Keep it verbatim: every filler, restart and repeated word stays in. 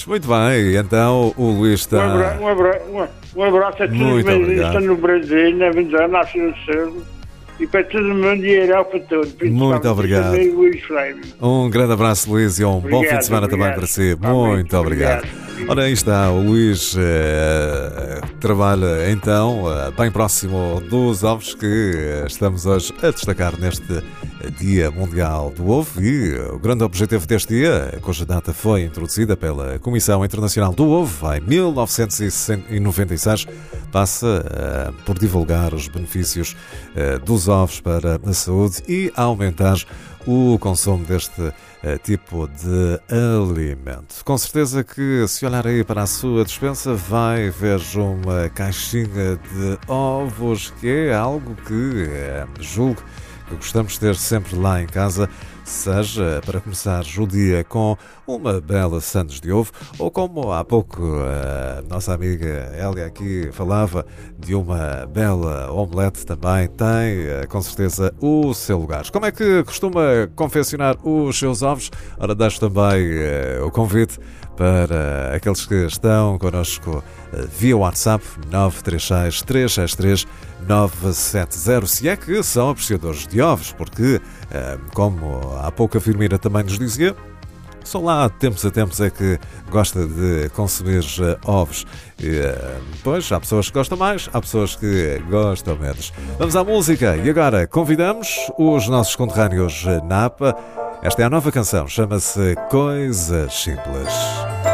Muito bem, então o Luís está... Um abraço, um abraço, um abraço a todos os benditos no Brasil, na Venezuela, na África do Sul e para todo mundo e geral para todos. Muito obrigado. Luís Freire. Um grande abraço, Luís, e um Obrigado, bom fim de semana obrigado. também para si. Igualmente, Muito obrigado. obrigado. Ora, aí está, o Luís eh, trabalha então eh, bem próximo dos ovos que eh, estamos hoje a destacar neste Dia Mundial do Ovo e o grande objetivo deste dia, cuja data foi introduzida pela Comissão Internacional do Ovo em mil novecentos e noventa e seis, passa eh, por divulgar os benefícios eh, dos ovos para a saúde e aumentar o consumo deste uh, tipo de alimento. Com certeza que, se olhar aí para a sua despensa, vai ver uma caixinha de ovos, que é algo que uh, julgo que gostamos de ter sempre lá em casa, seja para começar o dia com uma bela sandes de ovo, ou como há pouco a nossa amiga Hélia aqui falava, de uma bela omelete, também tem com certeza o seu lugar. Como é que costuma confeccionar os seus ovos? Ora, deixo também uh, o convite para aqueles que estão connosco uh, via WhatsApp nove três seis, três seis três, nove sete zero, se é que são apreciadores de ovos, porque, uh, como há pouco a Firmina também nos dizia, só lá de tempos a tempos é que gosta de consumir uh, ovos. E, uh, pois, há pessoas que gostam mais, há pessoas que gostam menos. Vamos à música e agora convidamos os nossos conterrâneos Napa. Esta é a nova canção, chama-se Coisas Simples.